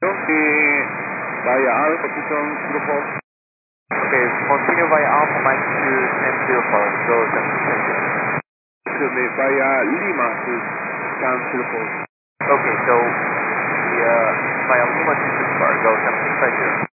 via Alpha Python 04. Okay, continue via Alpha Mike to 1004. Go 17. Excuse me, via Lima to 1004. Okay, so via Lima to 1004. Go 17.